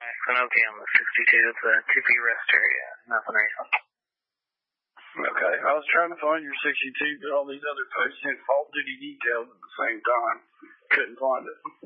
Okay, on the 62. It's a 2P rest area. Nothing recent. Okay, I was trying to find your 62, but all these other posts sent fault duty details at the same time. Couldn't find it.